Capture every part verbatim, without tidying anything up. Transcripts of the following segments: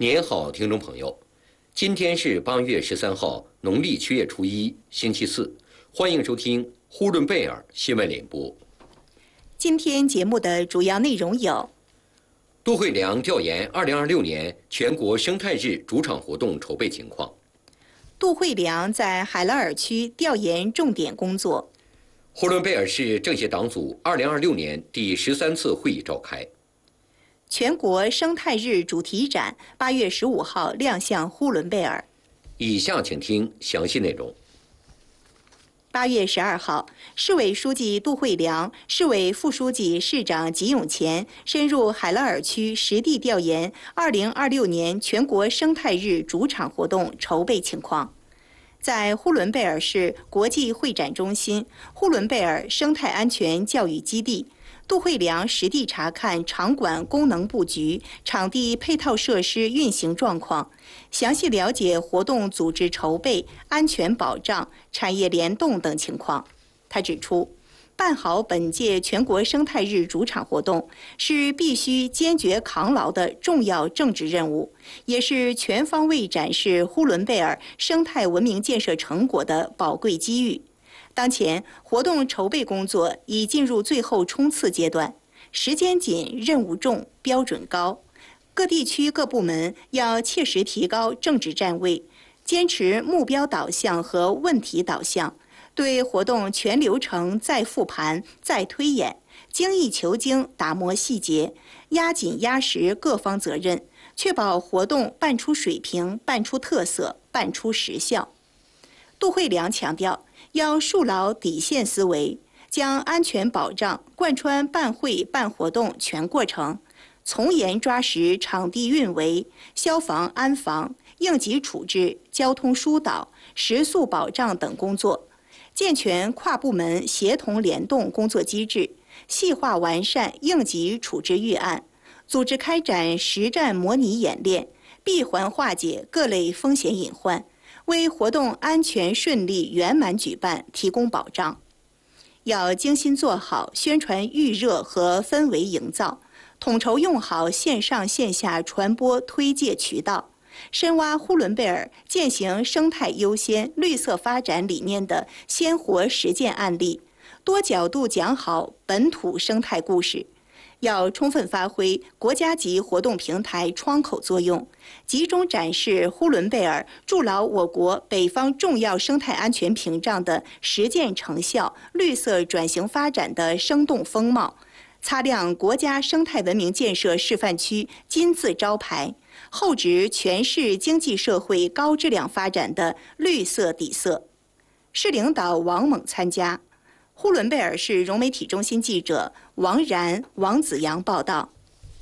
您好，听众朋友，今天是八月十三号，农历七月初一，星期四，欢迎收听呼伦贝尔新闻联播。 今天节目的主要内容有： 杜慧良调研二零二六年全国生态日主场活动筹备情况； 杜慧良在海拉尔区调研重点工作； 呼伦贝尔市政协党组二零二六年第十三次会议召开； 全国生态日主题展八月十五号亮相呼伦贝尔。 以下请听详细内容。 八月十二号，市委书记杜慧良、市委副书记、市长吉永前深入海拉尔区实地调研二零二六年全国生态日主场活动筹备情况。在呼伦贝尔市国际会展中心、呼伦贝尔生态安全教育基地，杜慧良实地查看场馆功能布局、场地配套设施运行状况，详细了解活动组织筹备、安全保障、产业联动等情况。他指出，办好本届全国生态日主场活动是必须坚决抗牢的重要政治任务，也是全方位展示呼伦贝尔生态文明建设成果的宝贵机遇。当前活动筹备工作已进入最后冲刺阶段，时间紧、任务重、标准高。各地区各部门要切实提高政治站位，坚持目标导向和问题导向，对活动全流程再复盘、再推演，精益求精，打磨细节，压紧压实各方责任，确保活动办出水平、办出特色、办出实效。杜慧良强调，要树牢底线思维，将安全保障贯穿办会办活动全过程，从严抓实场地运维、消防安防、应急处置、交通疏导、食宿保障等工作，健全跨部门协同联动工作机制，细化完善应急处置预案，组织开展实战模拟演练，闭环化解各类风险隐患，为活动安全顺利圆满举办提供保障。要精心做好宣传预热和氛围营造，统筹用好线上线下传播推介渠道，深挖呼伦贝尔践行生态优先、绿色发展理念的鲜活实践案例，多角度讲好本土生态故事。要充分发挥国家级活动平台窗口作用，集中展示呼伦贝尔筑牢我国北方重要生态安全屏障的实践成效、绿色转型发展的生动风貌，擦亮国家生态文明建设示范区金字招牌，厚植全市经济社会高质量发展的绿色底色。市领导王猛参加。呼伦贝尔市融媒体中心记者王然、王子阳报道。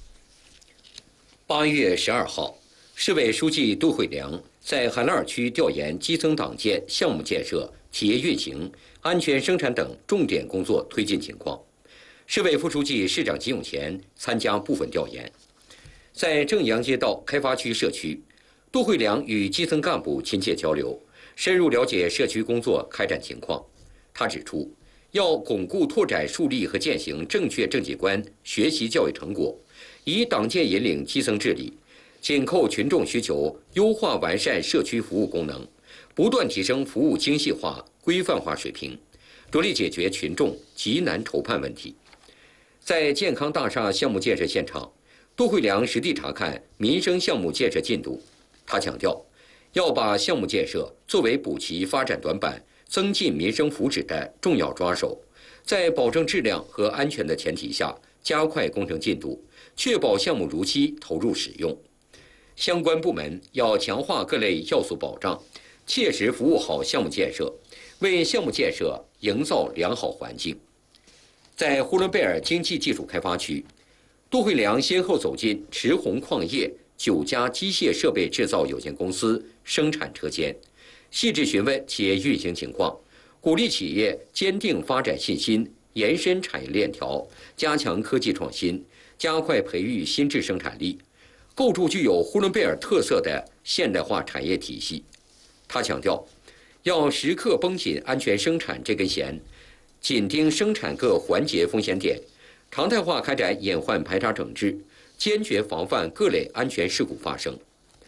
八月十二号，市委书记杜慧良在海拉尔区调研基层党建、项目建设、企业运行、安全生产等重点工作推进情况。市委副书记、市长吉永前参加部分调研。在正阳街道开发区社区，杜慧良与基层干部亲切交流，深入了解社区工作开展情况。他指出，要巩固拓展树立和践行正确政绩观学习教育成果，以党建引领基层治理，紧扣群众需求，优化完善社区服务功能，不断提升服务精细化、规范化水平，着力解决群众急难愁盼问题。在健康大厦项目建设现场，杜慧良实地查看民生项目建设进度。他强调，要把项目建设作为补齐发展短板、增进民生福祉的重要抓手，在保证质量和安全的前提下，加快工程进度，确保项目如期投入使用。相关部门要强化各类要素保障，切实服务好项目建设，为项目建设营造良好环境。在呼伦贝尔经济技术开发区，杜慧良先后走进驰宏矿业九家机械设备制造有限公司生产车间，细致询问企业运行情况，鼓励企业坚定发展信心，延伸产业链条，加强科技创新，加快培育新质生产力，构筑具有呼伦贝尔特色的现代化产业体系。他强调，要时刻绷紧安全生产这根弦，紧盯生产各环节风险点，常态化开展隐患排查整治，坚决防范各类安全事故发生。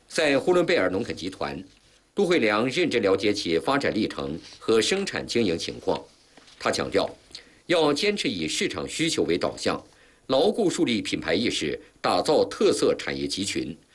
在呼伦贝尔农垦集团，杜慧良认真了解其发展历程和生产经营情况。他强调，要坚持以市场需求为导向，牢固树立品牌意识，打造特色产业集群，